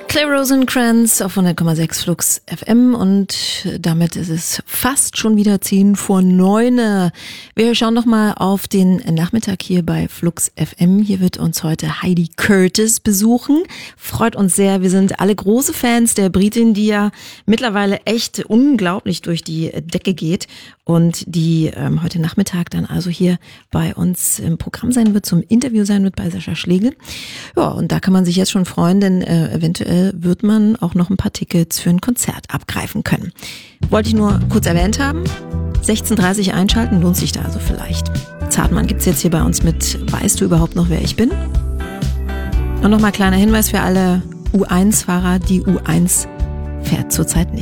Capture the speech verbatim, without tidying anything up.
Claire Rosencrantz auf hundert Komma sechs Flux F M und damit ist es fast schon wieder zehn vor neun. Wir schauen noch mal auf den Nachmittag hier bei Flux F M. Hier wird uns heute Heidi Curtis besuchen. Freut uns sehr. Wir sind alle große Fans der Britin, die ja mittlerweile echt unglaublich durch die Decke geht und die ähm, heute Nachmittag dann also hier bei uns im Programm sein wird, zum Interview sein wird bei Sascha Schlegel. Ja, und da kann man sich jetzt schon freuen, denn äh, eventuell wird man auch noch ein paar Tickets für ein Konzert abgreifen können. Wollte ich nur kurz erwähnt haben. sechzehn Uhr dreißig einschalten, lohnt sich da also vielleicht. Zartmann gibt's jetzt hier bei uns mit Weißt du überhaupt noch, wer ich bin? Und nochmal kleiner Hinweis für alle U eins Fahrer, die U eins fährt zurzeit nicht.